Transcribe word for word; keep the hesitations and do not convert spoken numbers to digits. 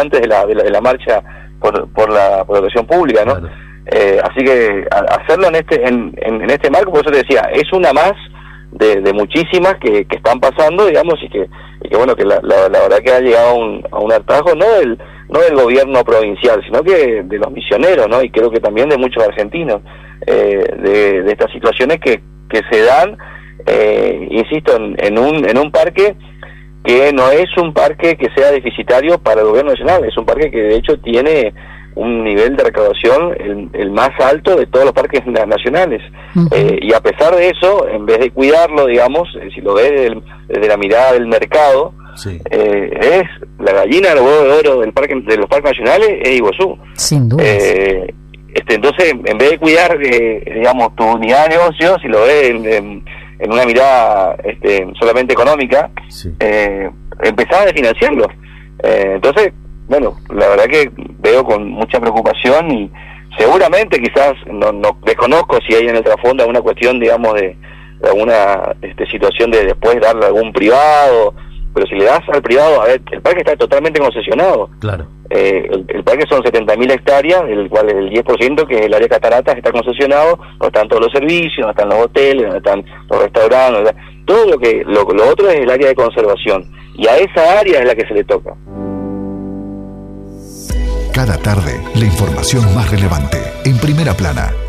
antes de la, de la, de la marcha por, por la por la educación pública, ¿no? Claro. Eh, así que a, hacerlo en este en, en, en este marco, por eso te decía, es una más de, de muchísimas que, que están pasando, digamos, y que, y que bueno, que la, la, la verdad que ha llegado a un, a un hartazgo, no del, no del gobierno provincial, sino que de los misioneros, ¿no? Y creo que también de muchos argentinos, eh, de, de estas situaciones que, que se dan, eh, insisto, en, en un en un parque que no es un parque que sea deficitario para el gobierno nacional, es un parque que de hecho tiene un nivel de recaudación el, el más alto de todos los parques nacionales. Uh-huh. eh, y a pesar de eso, en vez de cuidarlo, digamos, eh, si lo ves desde, desde la mirada del mercado, sí. eh, es la gallina del huevo de oro del parque, de los parques nacionales, es Iguazú. Sin duda. Eh, este, entonces, en vez de cuidar, eh, digamos, tu unidad de negocio, si lo ves en, en, en una mirada este, solamente económica, sí. eh, empezás a financiarlo. Eh, entonces, bueno, la verdad que veo con mucha preocupación y seguramente quizás, no, no desconozco si hay en el trasfondo alguna cuestión, digamos, de, de alguna este, situación de después darle a algún privado, pero si le das al privado, a ver, el parque está totalmente concesionado. Claro. Eh, el, el parque son setenta mil hectáreas, del cual el diez por ciento, que es el área de cataratas, está concesionado, donde están todos los servicios, donde están los hoteles, donde están los restaurantes, donde, todo lo que lo, lo otro es el área de conservación, y a esa área es la que se le toca. Cada tarde, la información más relevante, en Primera Plana.